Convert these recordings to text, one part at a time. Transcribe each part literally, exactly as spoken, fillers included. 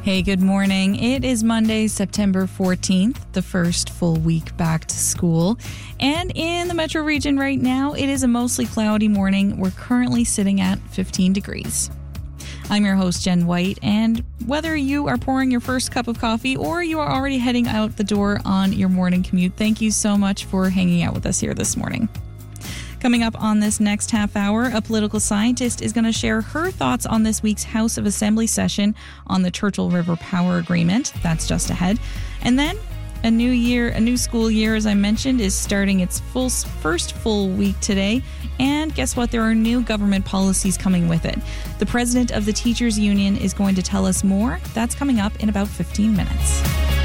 Hey, good morning. It is Monday, September fourteenth, the first full week back to school. And in the metro region right now, it is a mostly cloudy morning. We're currently sitting at fifteen degrees. I'm your host, Jen White, and whether you are pouring your first cup of coffee or you are already heading out the door on your morning commute, thank you so much for hanging out with us here this morning. Coming up on this next half hour, a political scientist is going to share her thoughts on this week's House of Assembly session on the Churchill River Power Agreement. That's just ahead. And then a new year, a new school year, as I mentioned, is starting its full first full week today. And guess what? There are new government policies coming with it. The president of the Teachers Union is going to tell us more. That's coming up in about fifteen minutes.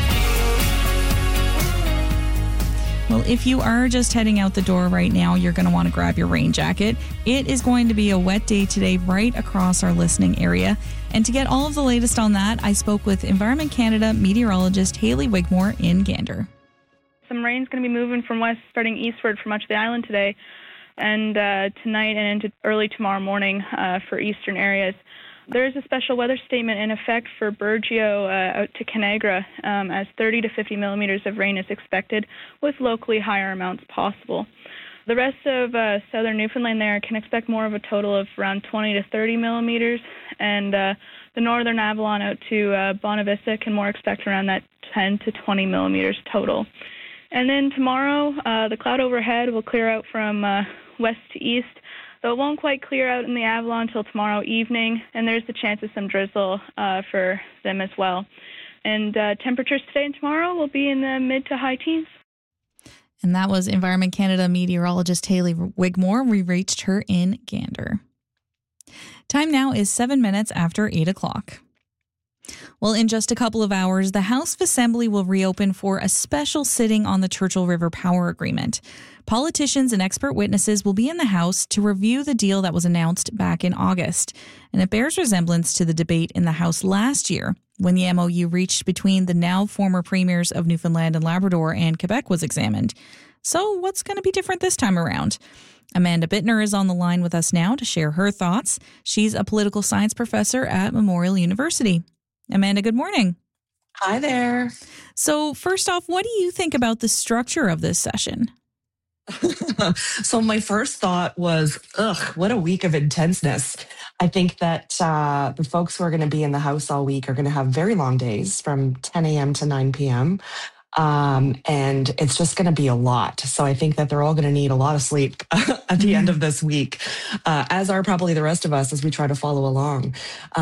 Well, if you are just heading out the door right now, you're going to want to grab your rain jacket. It is going to be a wet day today right across our listening area. And to get all of the latest on that, I spoke with Environment Canada meteorologist Hayley Wigmore in Gander. Some rain's going to be moving from west, starting eastward for much of the island today, and uh, tonight and into early tomorrow morning uh, for eastern areas. There is a special weather statement in effect for Burgeo uh, out to Canagra, um, as thirty to fifty millimeters of rain is expected, with locally higher amounts possible. The rest of uh, southern Newfoundland there can expect more of a total of around twenty to thirty millimeters, and uh, the northern Avalon out to uh, Bonavista can more expect around that ten to twenty millimeters total. And then tomorrow, uh, the cloud overhead will clear out from uh, west to east, though it won't quite clear out in the Avalon until tomorrow evening, and there's the chance of some drizzle uh, for them as well. And uh, temperatures today and tomorrow will be in the mid to high teens. And that was Environment Canada meteorologist Hayley Wigmore. We reached her in Gander. Time now is seven minutes after eight o'clock. Well, in just a couple of hours, the House of Assembly will reopen for a special sitting on the Churchill River Power Agreement. Politicians and expert witnesses will be in the House to review the deal that was announced back in August. And it bears resemblance to the debate in the House last year when the M O U reached between the now former premiers of Newfoundland and Labrador and Quebec was examined. So what's going to be different this time around? Amanda Bittner is on the line with us now to share her thoughts. She's a political science professor at Memorial University. Amanda, good morning. Hi there. So first off, what do you think about the structure of this session? So my first thought was, ugh, what a week of intenseness. I think that uh, the folks who are going to be in the House all week are going to have very long days from ten a.m. to nine p.m. Um, and it's just going to be a lot. So I think that they're all going to need a lot of sleep at the end of this week, uh, as are probably the rest of us as we try to follow along.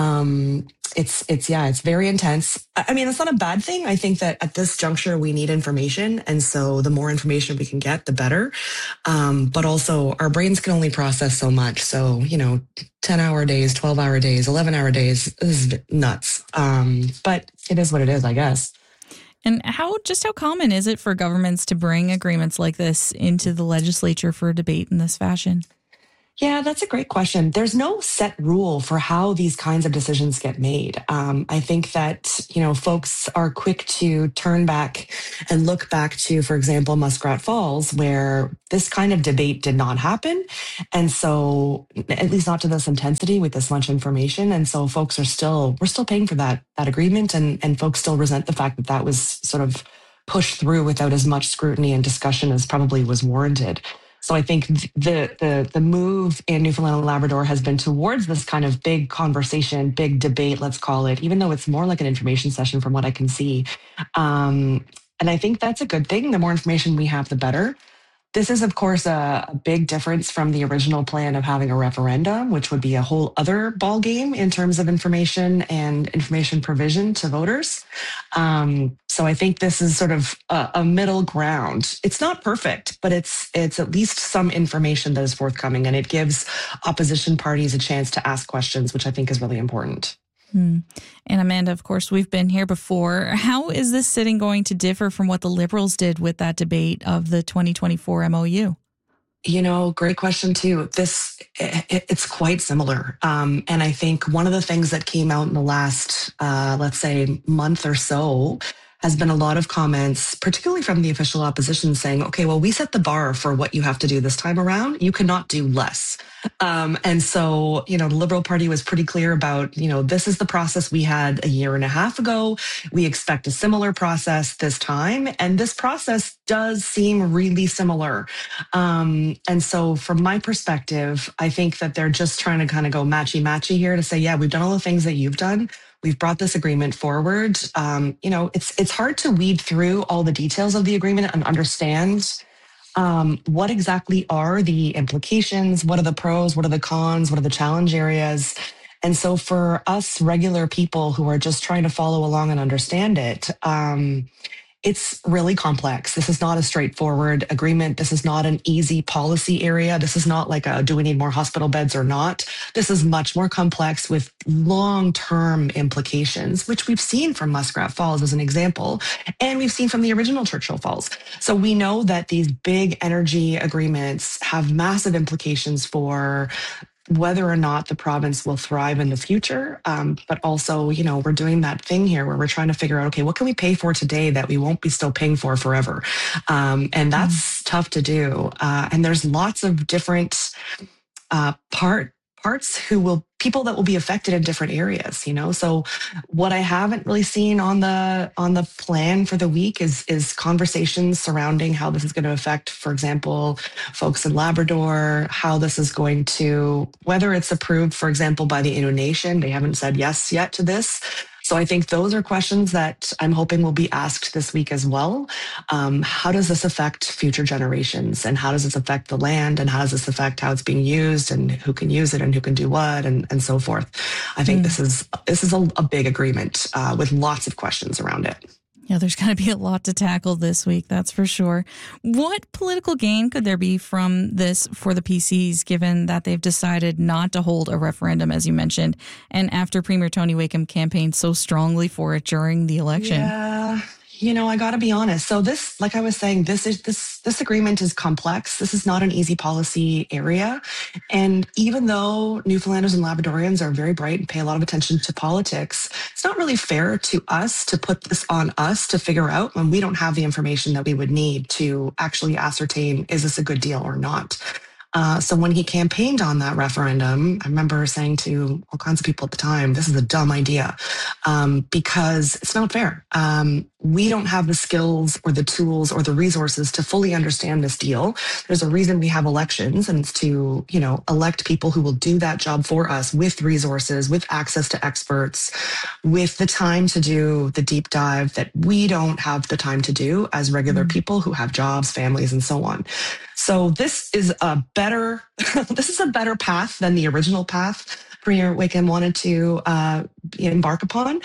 Um, it's, it's, yeah, it's very intense. I mean, it's not a bad thing. I think that at this juncture, we need information. And so the more information we can get, the better. Um, but also our brains can only process so much. So, you know, ten hour days, twelve hour days, eleven hour days is nuts. Um, but it is what it is, I guess. And how just how common is it for governments to bring agreements like this into the legislature for debate in this fashion? Yeah, that's a great question. There's no set rule for how these kinds of decisions get made. Um, I think that, you know, folks are quick to turn back and look back to, for example, Muskrat Falls, where this kind of debate did not happen. And so, at least not to this intensity with this much information. And so folks are still, we're still paying for that, that agreement. And, and folks still resent the fact that that was sort of pushed through without as much scrutiny and discussion as probably was warranted. So I think the the the move in Newfoundland and Labrador has been towards this kind of big conversation, big debate, let's call it, even though it's more like an information session from what I can see. Um, and I think that's a good thing. The more information we have, the better. This is, of course, a, a big difference from the original plan of having a referendum, which would be a whole other ballgame in terms of information and information provision to voters. Um, so I think this is sort of a, a middle ground. It's not perfect, but it's it's at least some information that is forthcoming, and it gives opposition parties a chance to ask questions, which I think is really important. Hmm. And Amanda, of course, we've been here before. How is this sitting going to differ from what the Liberals did with that debate of the twenty twenty-four M O U? You know, great question too. This, it, it's quite similar. Um, and I think one of the things that came out in the last, uh, let's say, month or so has been a lot of comments, particularly from the official opposition, saying, okay, well, we set the bar for what you have to do this time around. You cannot do less. Um, and so, you know, the Liberal Party was pretty clear about, you know, this is the process we had a year and a half ago. We expect a similar process this time. And this process does seem really similar. Um, and so from my perspective, I think that they're just trying to kind of go matchy-matchy here to say, yeah, we've done all the things that you've done. We've brought this agreement forward. Um, you know, it's it's hard to weed through all the details of the agreement and understand um, what exactly are the implications, what are the pros, what are the cons, what are the challenge areas. And so for us regular people who are just trying to follow along and understand it, um, it's really complex. This is not a straightforward agreement. This is not an easy policy area. This is not like a, do we need more hospital beds or not? This is much more complex with long-term implications, which we've seen from Muskrat Falls as an example, and we've seen from the original Churchill Falls. So we know that these big energy agreements have massive implications for whether or not the province will thrive in the future. Um, but also, you know, we're doing that thing here where we're trying to figure out, okay, what can we pay for today that we won't be still paying for forever? Um, and that's mm. tough to do. Uh, and there's lots of different uh, part parts who will people that will be affected in different areas, you know. So what I haven't really seen on the on the plan for the week is is conversations surrounding how this is going to affect, for example, folks in Labrador, how this is going to, whether it's approved, for example, by the Innu Nation. They haven't said yes yet to this. So I think those are questions that I'm hoping will be asked this week as well. Um, how does this affect future generations? And how does this affect the land? And how does this affect how it's being used and who can use it and who can do what and, and so forth? I think mm. this is this is a, a big agreement uh, with lots of questions around it. Yeah, there's going to be a lot to tackle this week, that's for sure. What political gain could there be from this for the P Cs, given that they've decided not to hold a referendum, as you mentioned, and after Premier Tony Wakeham campaigned so strongly for it during the election? Yeah. You know, I got to be honest. So this, like I was saying, this is this this agreement is complex. This is not an easy policy area. And even though Newfoundlanders and Labradorians are very bright and pay a lot of attention to politics, it's not really fair to us to put this on us to figure out when we don't have the information that we would need to actually ascertain, is this a good deal or not? Uh, so when he campaigned on that referendum, I remember saying to all kinds of people at the time, this is a dumb idea um, because it's not fair. Um, we don't have the skills or the tools or the resources to fully understand this deal. There's a reason we have elections, and it's to, you know, elect people who will do that job for us with resources, with access to experts, with the time to do the deep dive that we don't have the time to do as regular mm-hmm. people who have jobs, families, and so on. So this is a better, this is a better path than the original path Premier Wakeham wanted to uh, embark upon.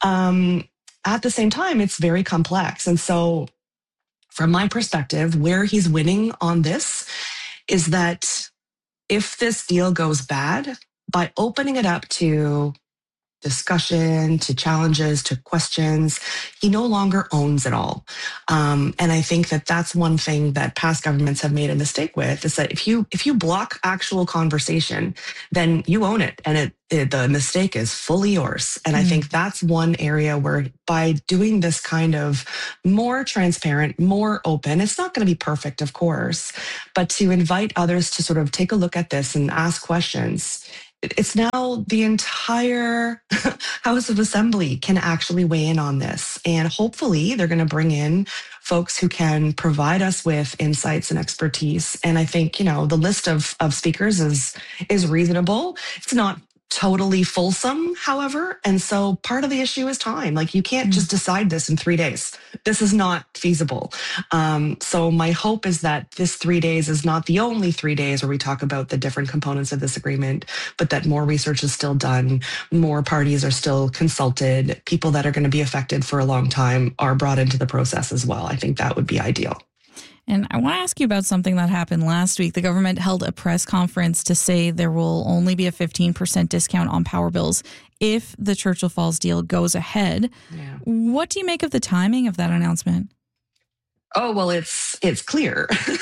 Um, at the same time, it's very complex. And so from my perspective, where he's winning on this is that if this deal goes bad, by opening it up to discussion, to challenges, to questions, he no longer owns it all. Um, and I think that that's one thing that past governments have made a mistake with, is that if you if you block actual conversation, then you own it, and it, it the mistake is fully yours. And mm-hmm. I think that's one area where by doing this kind of more transparent, more open, it's not going to be perfect, of course, but to invite others to sort of take a look at this and ask questions. It's now the entire House of Assembly can actually weigh in on this. And hopefully they're going to bring in folks who can provide us with insights and expertise. And I think, you know, the list of, of speakers is, is reasonable. It's not totally fulsome, however. And so part of the issue is time. Like, you can't mm. just decide this in three days. This is not feasible. Um, so my hope is that this three days is not the only three days where we talk about the different components of this agreement, but that more research is still done, more parties are still consulted, people that are going to be affected for a long time are brought into the process as well. I think that would be ideal. And I want to ask you about something that happened last week. The government held a press conference to say there will only be a fifteen percent discount on power bills if the Churchill Falls deal goes ahead. Yeah. What do you make of the timing of that announcement? Oh, well, it's it's clear.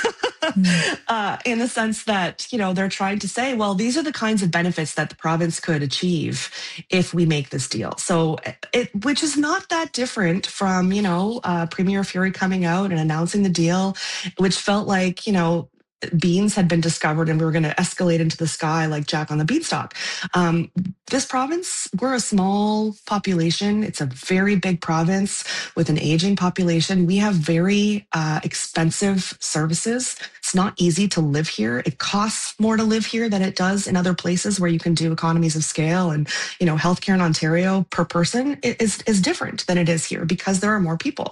mm. uh, in the sense that, you know, they're trying to say, well, these are the kinds of benefits that the province could achieve if we make this deal. So, it, which is not that different from, you know, uh, Premier Furey coming out and announcing the deal, which felt like, you know, beans had been discovered and we were going to escalate into the sky like Jack on the Beanstalk. Um, this province, we're a small population. It's a very big province with an aging population. We have very uh, expensive services. It's not easy to live here. It costs more to live here than it does in other places where you can do economies of scale. And, you know, healthcare in Ontario per person is, is different than it is here because there are more people.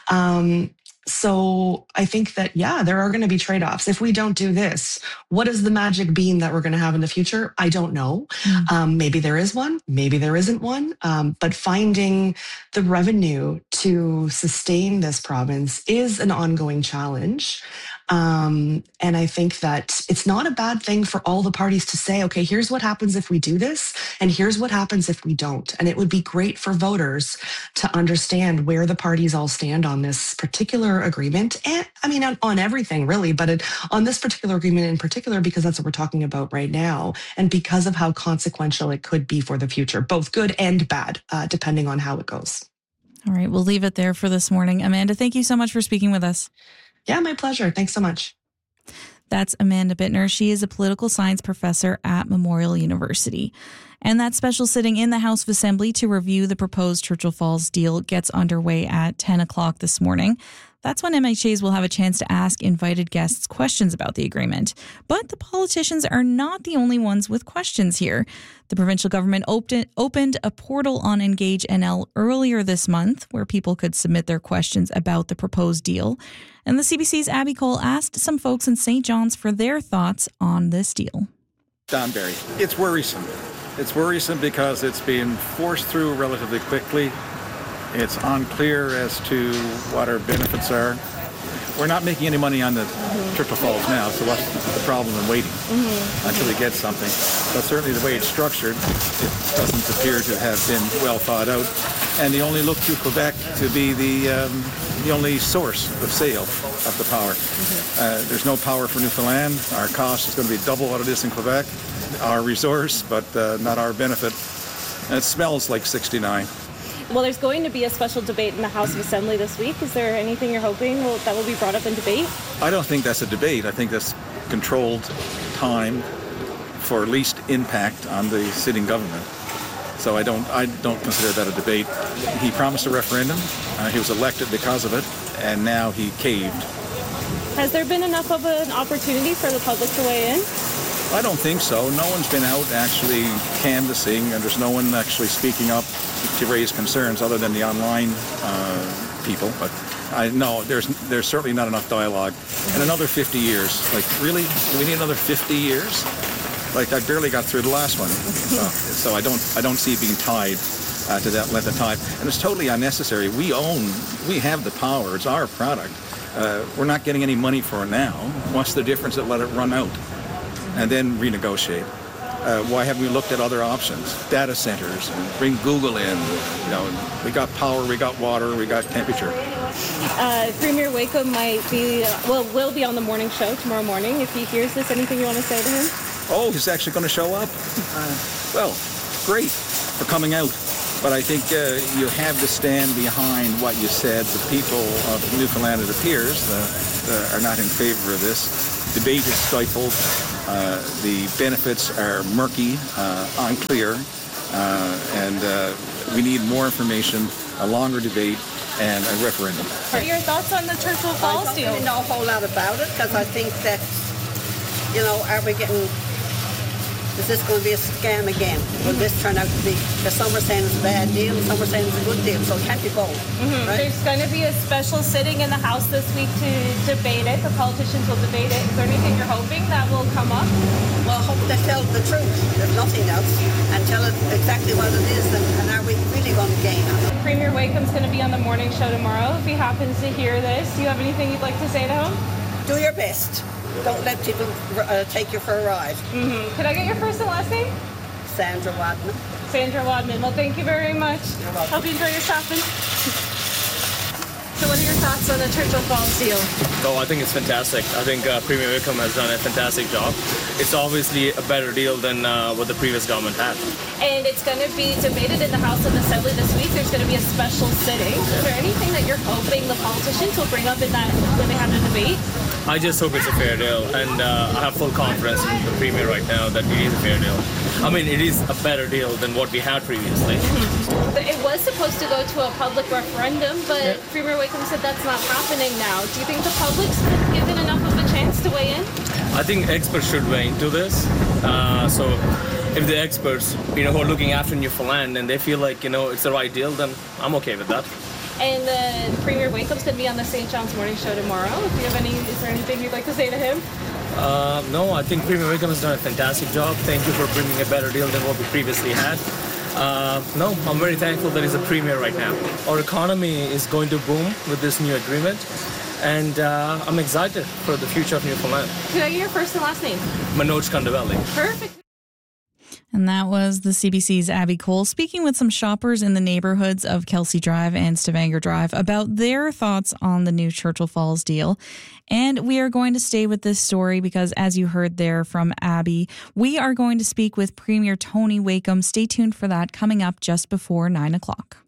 Um, So I think that, yeah, there are going to be trade-offs. If we don't do this, what is the magic bean that we're going to have in the future? I don't know. Mm. Um, maybe there is one, maybe there isn't one. Um, but finding the revenue to sustain this province is an ongoing challenge. Um, and I think that it's not a bad thing for all the parties to say, okay, here's what happens if we do this, and here's what happens if we don't. And it would be great for voters to understand where the parties all stand on this particular agreement. And I mean, on, on everything really, but it, on this particular agreement in particular, because that's what we're talking about right now, and because of how consequential it could be for the future, both good and bad, uh, depending on how it goes. All right, we'll leave it there for this morning. Amanda, thank you so much for speaking with us. Yeah, my pleasure. Thanks so much. That's Amanda Bittner. She is a political science professor at Memorial University. And that special sitting in the House of Assembly to review the proposed Churchill Falls deal gets underway at ten o'clock this morning. That's when M H As will have a chance to ask invited guests questions about the agreement. But the politicians are not the only ones with questions here. The provincial government opened, opened a portal on Engage N L earlier this month where people could submit their questions about the proposed deal. And the C B C's Abby Cole asked some folks in Saint John's for their thoughts on this deal. Don Barry, it's worrisome. It's worrisome because it's being forced through relatively quickly. It's unclear as to what our benefits are. We're not making any money on the mm-hmm. Churchill Falls now, so what's the problem in waiting mm-hmm. until we get something? But certainly the way it's structured, it doesn't appear to have been well thought out. And they only look to Quebec to be the um, the only source of sale of the power. Mm-hmm. Uh, there's no power for Newfoundland. Our cost is going to be double what it is in Quebec. Our resource, but uh, not our benefit. And it smells like sixty-nine. Well, there's going to be a special debate in the House of Assembly this week. Is there anything you're hoping will, that will be brought up in debate? I don't think that's a debate. I think that's controlled time for least impact on the sitting government. So I don't I don't consider that a debate. He promised a referendum. Uh, he was elected because of it, and now he caved. Has there been enough of an opportunity for the public to weigh in? I don't think so. No one's been out actually canvassing, and there's no one actually speaking up to raise concerns other than the online uh, people. But I no, there's there's certainly not enough dialogue. And another fifty years, like really, do we need another fifty years? Like I barely got through the last one, so, so I don't I don't see it being tied uh, to that length of time. And it's totally unnecessary. We own, we have the power. It's our product. Uh, we're not getting any money for it now. What's the difference that let it run out and then renegotiate? Uh, why haven't we looked at other options? Data centers, bring Google in. You know, we got power, we got water, we got temperature. Uh, Premier Wakeham might be, uh, well, will be on the morning show tomorrow morning. If he hears this, anything you want to say to him? Oh, he's actually going to show up? Uh, well, great for coming out. But I think uh, you have to stand behind what you said. The people of Newfoundland, it appears, uh, uh, are not in favor of this. Debate is stifled. Uh, the benefits are murky, uh, unclear, uh, and uh, we need more information, a longer debate, and a referendum. What are your thoughts on the Churchill Falls deal? I don't really know a whole lot about it because I think that, you know, are we getting... Is this going to be a scam again? Will this turn out to be, because some are saying it's a bad deal, and some are saying it's a good deal, so it can't be both. Mm-hmm. Right? There's going to be a special sitting in the House this week to debate it. The politicians will debate it. Is there anything you're hoping that will come up? Well, I hope they tell the truth, if nothing else, and tell it exactly what it is, and, and are we really going to gain on it? Premier Wakeham's going to be on the morning show tomorrow. If he happens to hear this, do you have anything you'd like to say to him? Do your best. Don't let people uh, take you for a ride. Mm-hmm. Could I get your first and last name? Sandra Wadman. Sandra Wadman. Well, thank you very much. You're welcome. Hope you enjoy your shopping. So what are your thoughts on the Churchill Falls deal? Oh, I think it's fantastic. I think uh, Premier Wickham has done a fantastic job. It's obviously a better deal than uh, what the previous government had. And it's going to be debated in the House of Assembly this week. There's going to be a special sitting. Is there anything that you're hoping the politicians will bring up in that when they have the debate? I just hope it's a fair deal, and uh, I have full confidence in the Premier right now that it is a fair deal. I mean, it is a better deal than what we had previously. Mm-hmm. It was supposed to go to a public referendum, but yeah. Premier Wickham said that's not happening now. Do you think the public's given enough of a chance to weigh in? I think experts should weigh into this. Uh, so if the experts, you know, who are looking after Newfoundland and they feel like, you know, it's the right deal, then I'm okay with that. And uh, Premier Wickham's going to be on the Saint John's Morning Show tomorrow. If you have any, is there anything you'd like to say to him? Uh, no, I think Premier Wickham has done a fantastic job. Thank you for bringing a better deal than what we previously had. Uh, no, I'm very thankful that he's a premier right now. Our economy is going to boom with this new agreement, and uh, I'm excited for the future of Newfoundland. Could I get your first and last name? Manoj Kandavelli. Perfect. And that was the C B C's Abby Cole speaking with some shoppers in the neighborhoods of Kelsey Drive and Stavanger Drive about their thoughts on the new Churchill Falls deal. And we are going to stay with this story because, as you heard there from Abby, we are going to speak with Premier Tony Wakeham. Stay tuned for that coming up just before nine o'clock.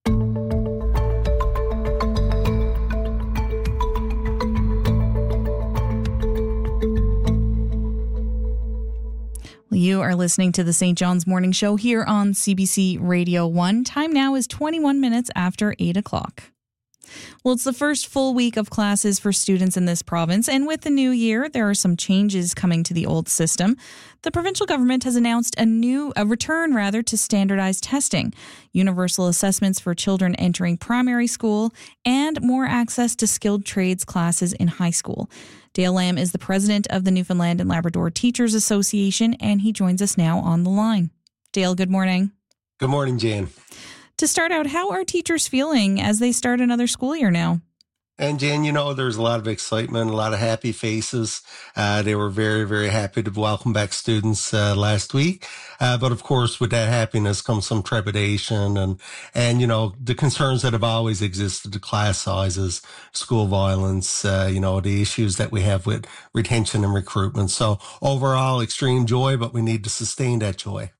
You are listening to the Saint John's Morning Show here on C B C Radio one. Time now is twenty-one minutes after eight o'clock. Well, it's the first full week of classes for students in this province, and with the new year, there are some changes coming to the old system. The provincial government has announced a new, a return rather, to standardized testing, universal assessments for children entering primary school, and more access to skilled trades classes in high school. Dale Lamb is the president of the Newfoundland and Labrador Teachers Association, and he joins us now on the line. Dale, good morning. Good morning, Jane. To start out, how are teachers feeling as they start another school year now? And Jen, you know, there's a lot of excitement, a lot of happy faces. Uh, they were very, very happy to welcome back students uh, last week. Uh, but of course, with that happiness comes some trepidation and, and, you know, the concerns that have always existed, the class sizes, school violence, uh, you know, the issues that we have with retention and recruitment. So overall, extreme joy, but we need to sustain that joy.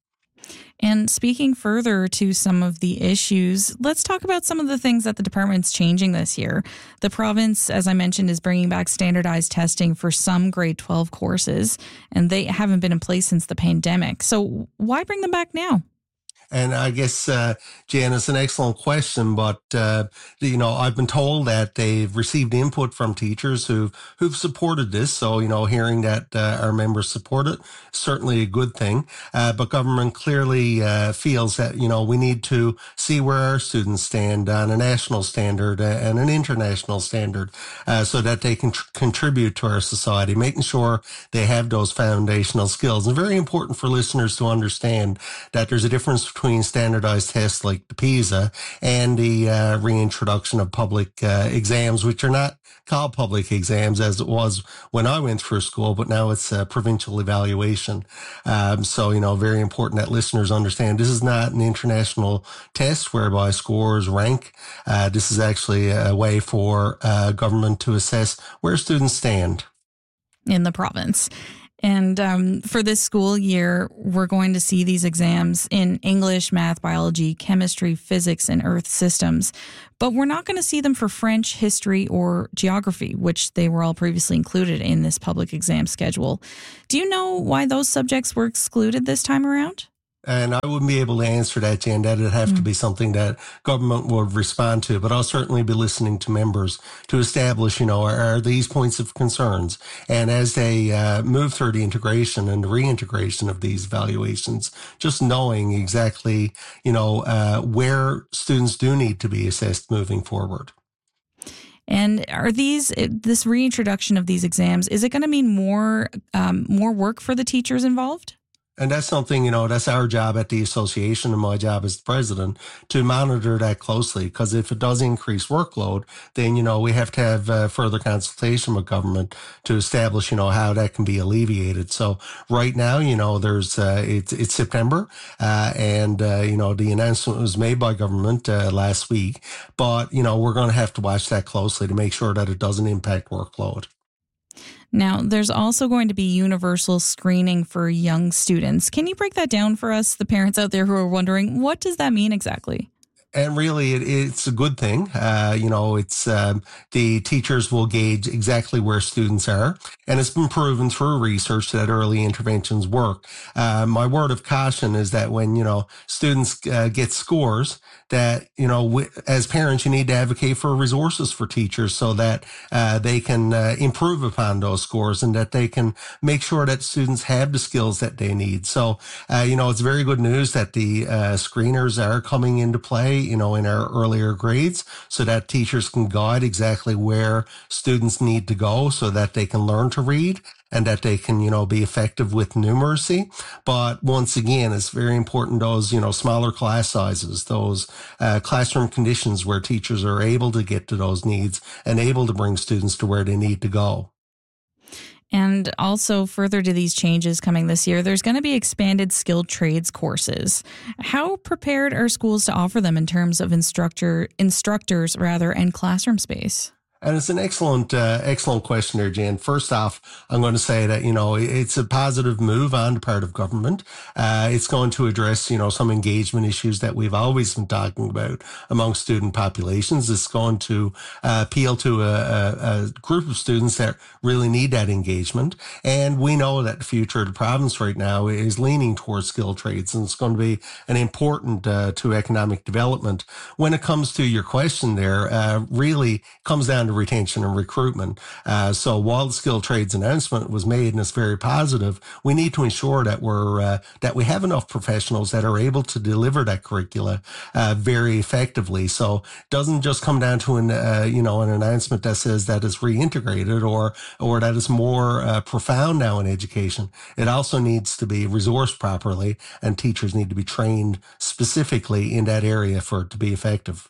And speaking further to some of the issues, let's talk about some of the things that the department's changing this year. The province, as I mentioned, is bringing back standardized testing for some grade twelve courses, and they haven't been in place since the pandemic. So why bring them back now? And I guess, uh, Jan, it's an excellent question, but, uh, you know, I've been told that they've received input from teachers who've, who've supported this. So, you know, hearing that uh, our members support it, certainly a good thing. Uh, but government clearly uh, feels that, you know, we need to see where our students stand on a national standard and an international standard uh, so that they can tr- contribute to our society, making sure they have those foundational skills. And very important for listeners to understand that there's a difference between between standardized tests like the PISA and the uh, reintroduction of public uh, exams, which are not called public exams as it was when I went through school, but now it's a provincial evaluation. Um, so, you know, very important that listeners understand this is not an international test whereby scores rank. Uh, this is actually a way for uh, government to assess where students stand in the province. And um, for this school year, we're going to see these exams in English, math, biology, chemistry, physics, and earth systems. But we're not going to see them for French, history, or geography, which they were all previously included in this public exam schedule. Do you know why those subjects were excluded this time around? And I wouldn't be able to answer that, Jan. That'd have mm. to be something that government would respond to. But I'll certainly be listening to members to establish, you know, are, are these points of concerns? And as they uh, move through the integration and the reintegration of these evaluations, just knowing exactly, you know, uh, where students do need to be assessed moving forward. And are these, this reintroduction of these exams, is it going to mean more, um, more work for the teachers involved? And that's something, you know, that's our job at the association and my job as the president to monitor that closely. Because if it does increase workload, then, you know, we have to have uh, further consultation with government to establish, you know, how that can be alleviated. So right now, you know, there's, uh, it's, it's September, uh, and, uh, you know, the announcement was made by government uh, last week. But, you know, we're going to have to watch that closely to make sure that it doesn't impact workload. Now, there's also going to be universal screening for young students. Can you break that down for us, the parents out there who are wondering, what does that mean exactly? And really, it, it's a good thing. Uh, you know, it's um, the teachers will gauge exactly where students are. And it's been proven through research that early interventions work. Uh, my word of caution is that when, you know, students uh, get scores, that, you know, w- as parents, you need to advocate for resources for teachers so that uh, they can uh, improve upon those scores and that they can make sure that students have the skills that they need. So, uh, you know, it's very good news that the uh, screeners are coming into play, you know, in our earlier grades so that teachers can guide exactly where students need to go so that they can learn to read and that they can, you know, be effective with numeracy. But once again, it's very important, those, you know, smaller class sizes, those uh, classroom conditions where teachers are able to get to those needs and able to bring students to where they need to go. And also, further to these changes coming this year, there's going to be expanded skilled trades courses. How prepared are schools to offer them in terms of instructor instructors rather and classroom space? And it's an excellent, uh, excellent question there, Jan. First off, I'm going to say that, you know, it's a positive move on the part of government. Uh, it's going to address, you know, some engagement issues that we've always been talking about among student populations. It's going to uh, appeal to a, a, a group of students that really need that engagement. And we know that the future of the province right now is leaning towards skilled trades, and it's going to be an important uh, to economic development. When it comes to your question there, uh, really comes down to retention and recruitment. Uh, so while the skilled trades announcement was made and it's very positive, we need to ensure that we're uh, that we have enough professionals that are able to deliver that curricula uh, very effectively. So it doesn't just come down to an uh, you know an announcement that says that it's reintegrated or or that it's more uh, profound now in education. It also needs to be resourced properly, and teachers need to be trained specifically in that area for it to be effective.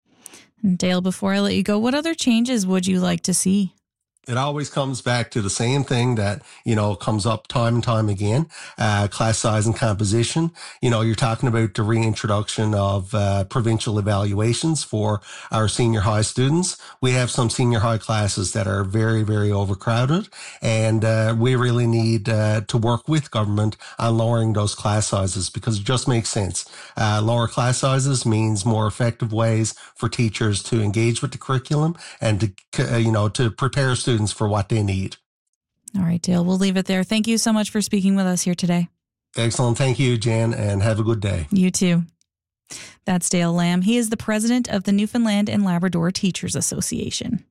Dale, before I let you go, what other changes would you like to see? It always comes back to the same thing that, you know, comes up time and time again, uh, class size and composition. You know, you're talking about the reintroduction of uh, provincial evaluations for our senior high students. We have some senior high classes that are very, very overcrowded, and uh, we really need uh, to work with government on lowering those class sizes because it just makes sense. Uh, lower class sizes means more effective ways for teachers to engage with the curriculum and to, uh, you know, to prepare students for what they need. All right, Dale, we'll leave it there. Thank you so much for speaking with us here today. Excellent. Thank you, Jan, and have a good day. You too. That's Dale Lamb. He is the president of the Newfoundland and Labrador Teachers Association.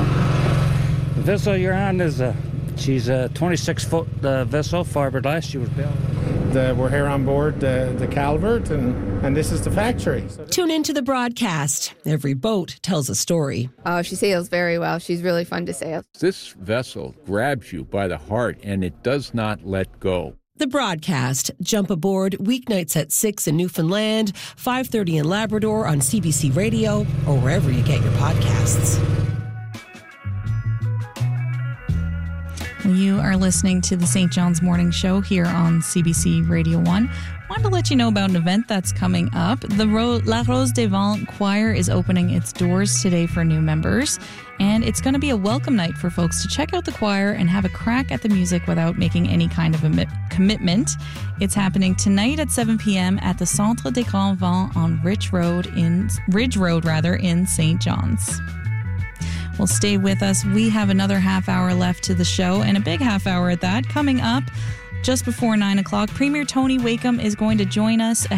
The vessel you're on is a, she's a twenty-six foot uh, vessel, fiberglass. She was built. The, we're here on board the, the Calvert, and, and this is the factory. So Tune into the broadcast. Every boat tells a story. Oh, she sails very well. She's really fun to sail. This vessel grabs you by the heart, and it does not let go. The broadcast. Jump aboard weeknights at six in Newfoundland, five thirty in Labrador on C B C Radio, or wherever you get your podcasts. You are listening to the Saint John's Morning Show here on C B C Radio one. Wanted to let you know about an event that's coming up. The Ro- La Rose des Vents Choir is opening its doors today for new members, and it's going to be a welcome night for folks to check out the choir and have a crack at the music without making any kind of a mi- commitment. It's happening tonight at seven p.m. at the Centre des Grands Vents on Ridge Road in Ridge Road rather in Saint John's. Well, stay with us. We have another half hour left to the show, and a big half hour at that. Coming up just before nine o'clock, Premier Tony Wakeham is going to join us